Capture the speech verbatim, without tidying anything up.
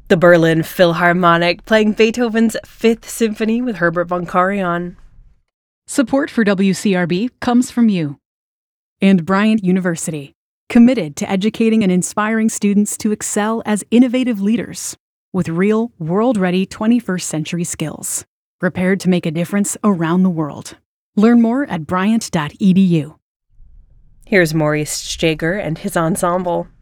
The Berlin Philharmonic playing Beethoven's Fifth Symphony with Herbert von Karajan. Support for W C R B comes from you. And Bryant University, committed to educating and inspiring students to excel as innovative leaders with real, world-ready twenty-first century skills, prepared to make a difference around the world. Learn more at bryant dot e d u. Here's Maurice Jaeger and his ensemble.